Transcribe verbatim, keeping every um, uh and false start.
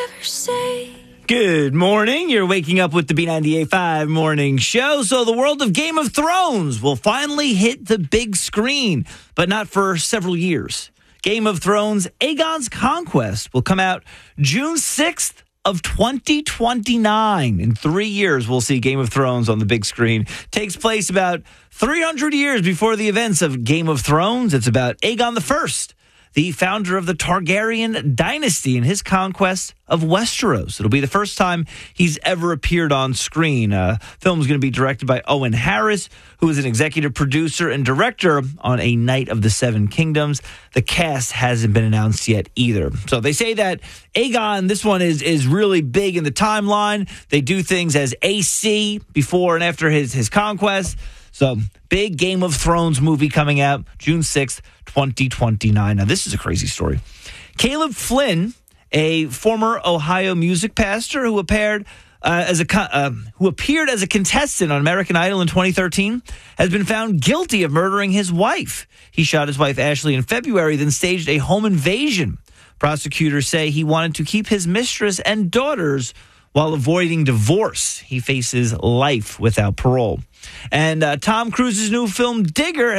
never say. Good morning. You're waking up with the B ninety-eight point five Morning Show. So the world of Game of Thrones will finally hit the big screen, but not for several years. Game of Thrones Aegon's Conquest will come out June sixth of twenty twenty-nine. In three years, we'll see Game of Thrones on the big screen. Takes place about three hundred years before the events of Game of Thrones. It's about Aegon the First, the founder of the Targaryen dynasty, and his conquest of Westeros. It'll be the first time he's ever appeared on screen. Uh, film is going to be directed by Owen Harris, who is an executive producer and director on A Night of the Seven Kingdoms. The cast hasn't been announced yet either. So they say that Aegon, this one is is really big in the timeline. They do things as A C before and after his, his conquest. So, big Game of Thrones movie coming out June sixth, twenty twenty-nine. Now, this is a crazy story. Caleb Flynn, a former Ohio music pastor who appeared uh, as a uh, who appeared as a contestant on American Idol in twenty thirteen, has been found guilty of murdering his wife. He shot his wife Ashley in February, then staged a home invasion. Prosecutors say he wanted to keep his mistress and daughters while avoiding divorce. He faces life without parole. And uh, Tom Cruise's new film, Digger,